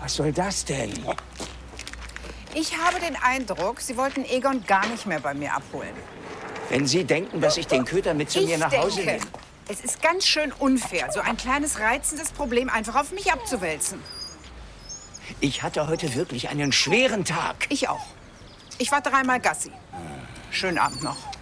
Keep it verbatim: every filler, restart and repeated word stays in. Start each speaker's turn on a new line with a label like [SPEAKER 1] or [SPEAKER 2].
[SPEAKER 1] Was soll das denn?
[SPEAKER 2] Ich habe den Eindruck, Sie wollten Egon gar nicht mehr bei mir abholen.
[SPEAKER 1] Wenn Sie denken, dass ich den Köter mit zu
[SPEAKER 2] ich
[SPEAKER 1] mir nach Hause
[SPEAKER 2] denke,
[SPEAKER 1] nehme.
[SPEAKER 2] Es ist ganz schön unfair, so ein kleines reizendes Problem einfach auf mich abzuwälzen.
[SPEAKER 1] Ich hatte heute wirklich einen schweren Tag.
[SPEAKER 2] Ich auch. Ich war dreimal Gassi. Schönen Abend noch.